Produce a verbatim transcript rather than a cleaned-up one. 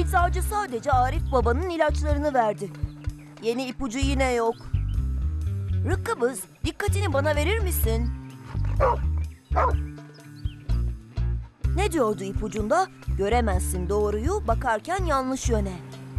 Eczacı sadece Arif babanın ilaçlarını verdi. Yeni ipucu yine yok. Rıkkıbız, dikkatini bana verir misin? Ne diyordu ipucunda? Göremezsin doğruyu, bakarken yanlış yöne.